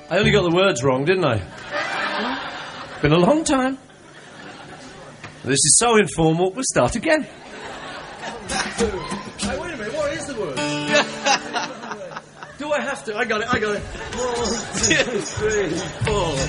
I only got the words wrong, didn't I? Been a long time. This is so informal, we'll start again. Hey, wait a minute, what is the word? Do I have to? I got it. 1, 2, 3, 4.